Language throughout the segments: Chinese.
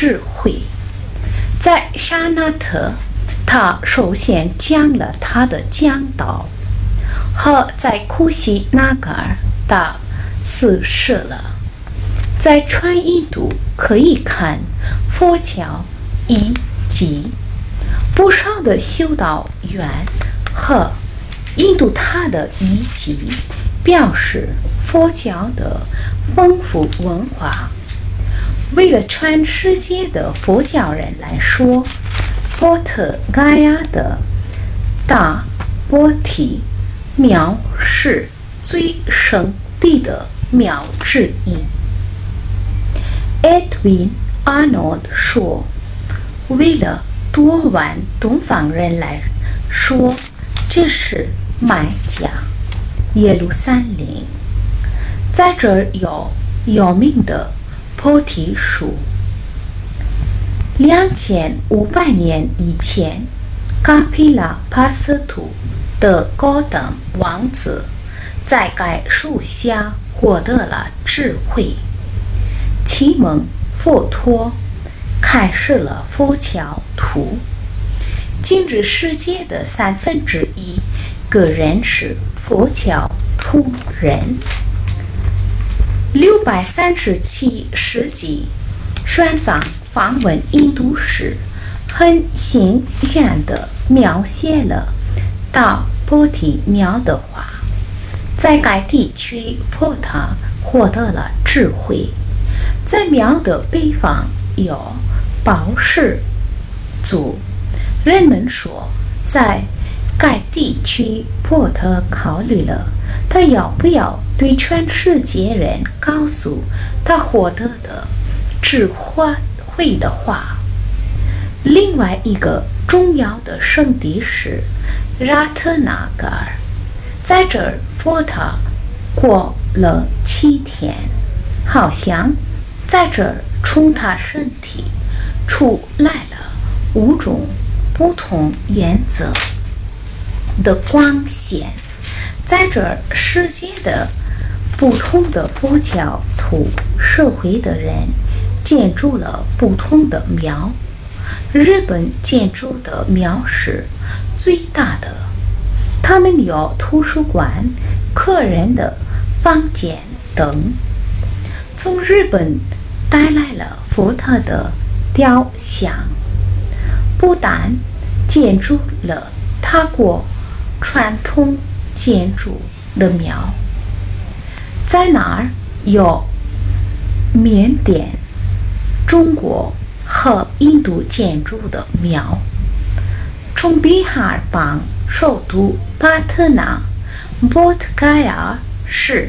智慧。在沙那特，他首先讲了他的讲道，和在库西那嘎尔他死世了。在全印度可以看佛教遗迹，不少的修道院和印度塔的遗迹表示佛教的丰富文化。为了全世界的佛教人来说，波特盖亚的大波提庙是最圣地的庙之一。Edwin Arnold 说，为了多万东方人来说，这是麦加耶路撒冷。在这儿有名的菩提树。2500年以前，卡皮拉帕斯图的高等王子在该树下获得了智慧，启蒙佛陀，开始了佛教徒。今日世界的1/3个人是佛教徒人。637世纪，玄奘访问印度时，很幸运地描写了大波提庙的画。在该地区，菩萨获得了智慧。在庙的北方有宝石族，人们说，在该地区，菩萨考虑了他要不要对全世界人告诉他获得的智慧的话。另外一个重要的圣地是拉特纳嘎尔，在这儿佛塔过了7天，好像在这儿从他身体出来了5种不同颜色的光线。在这儿，世界的不同的佛教徒社会的人建筑了不同的庙。日本建筑的庙是最大的，他们有图书馆、客人的房间等。从日本带来了佛陀的雕像，不但建筑了他国传统建筑的庙，在那儿有缅甸、中国和印度建筑的庙。从比哈邦首都帕特纳波特盖亚是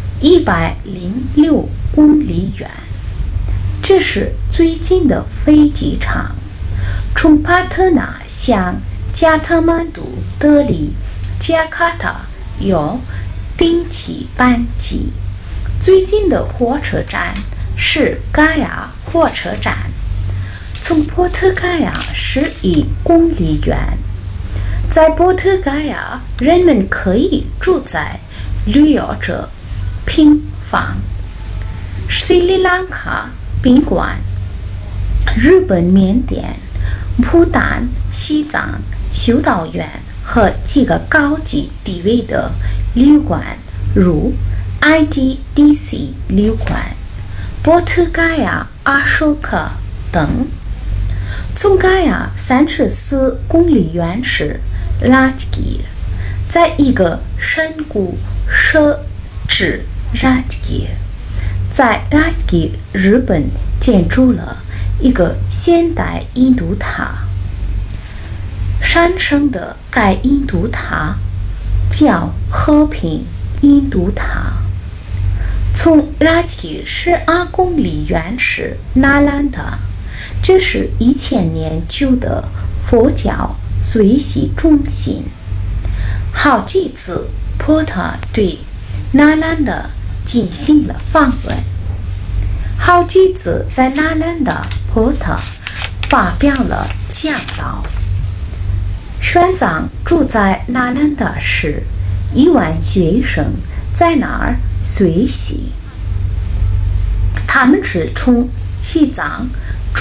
106公里远，这是最近的飞机场。从帕特纳向加特曼都、德里、加卡塔有定期班机。最近的火车站是盖亚火车站，从波特盖亚11公里远。在波特盖亚，人们可以住在旅游者平房、斯里兰卡宾馆、日本、缅甸、不丹、西藏修道院和几个高级地位的旅馆，如 IDDC 旅馆、波特盖亚阿舍克等。从盖亚34公里远是拉吉吉，在一个深谷设置拉吉吉。在拉吉吉，日本建筑了一个现代印度塔。山上的该印度塔叫和平印度塔。从拉吉12公里远是那兰达，这是1000年旧的佛教学习中心。好几次，菩萨对那兰达进行了访问。好几次在那兰达，菩萨发表了讲道。玄奘住在那兰达时，1万学生在那儿学习。他们是从西藏